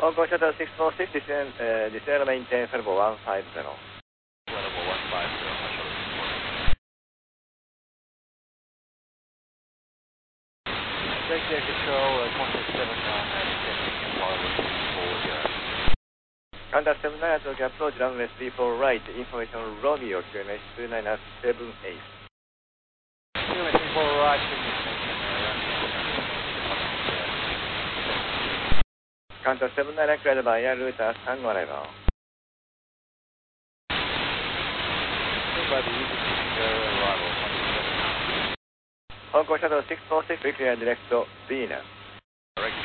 Hong Kong Shuttle 646, descend maintain level 150. Level 150, Radio control, contact 79, descending and pilot 40. Contact 79 to approach runway 34 right, information Romeo, QNH 29 at 78. QNH 34 right, information Contact 79 cleared by air route at San arrival. By the easy arrival, Hong Kong Shuttle 646, clear direct to Venus. Direct